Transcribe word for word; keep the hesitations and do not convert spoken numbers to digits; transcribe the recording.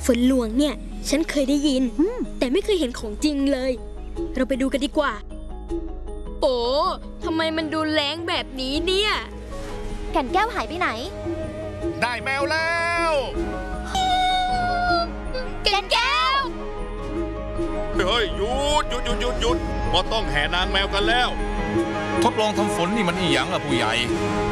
นหลวงเนี่ยฉันเคยได้ยินแต่ไม่เคยเห็นของจริงเลยเราไปดูกันดีกว่าโอ้ทำไมมันดูแรงแบบนี้เนี่ยแก่นแก้วหายไปไหนได้แมวแล้วแก่นแก้วเฮ้ยหยุดหยุดหยุดหยุดหยุดก็ต้องแห่นางแมวกันแล้วทดลองทำฝนนี่มันอีหยังล่ะผู้ใหญ่